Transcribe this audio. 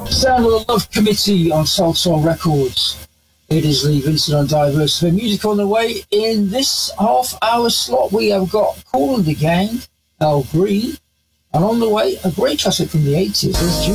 Sound of the Love Committee on Soul Soul Records. It is Lee Vincent on Diversity Music. On the way in this half-hour slot, we have got Kool and the Gang, Al Green, and on the way, a great classic from the 80s. There's June.